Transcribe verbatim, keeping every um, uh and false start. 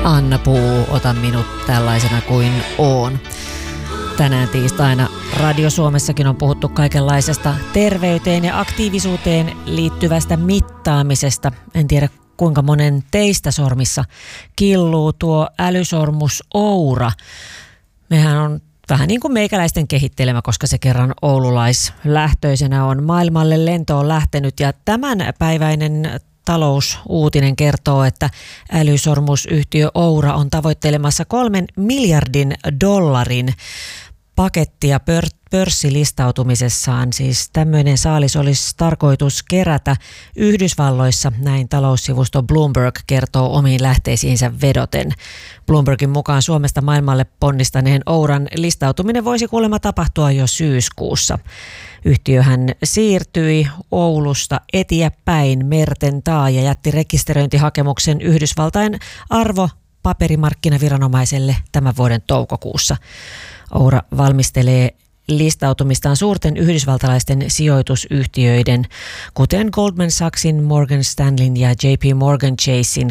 Anna Puu, ota minut tällaisena kuin oon. Tänään tiistaina Radio Suomessakin on puhuttu kaikenlaisesta terveyteen ja aktiivisuuteen liittyvästä mittaamisesta. En tiedä kuinka monen teistä sormissa killuu tuo älysormus Oura. Mehän on vähän niin kuin meikäläisten kehittelemä, koska se kerran oululaislähtöisenä on maailmalle lentoon lähtenyt. Ja tämänpäiväinen talousuutinen kertoo, että älysormusyhtiö Oura on tavoittelemassa kolmen miljardin dollarin pakettia pör- pörssilistautumisessaan. Siis tämmöinen saalis olisi tarkoitus kerätä Yhdysvalloissa, näin taloussivusto Bloomberg kertoo omiin lähteisiinsä vedoten. Bloombergin mukaan Suomesta maailmalle ponnistaneen Ouran listautuminen voisi kuulemma tapahtua jo syyskuussa. Yhtiöhän siirtyi Oulusta eteenpäin merten taa ja jätti rekisteröintihakemuksen Yhdysvaltain arvopaperimarkkinaviranomaiselle tämän vuoden toukokuussa. Oura valmistelee listautumistaan suurten yhdysvaltalaisten sijoitusyhtiöiden, kuten Goldman Sachsin, Morgan Stanleyn ja J P Morgan Chasen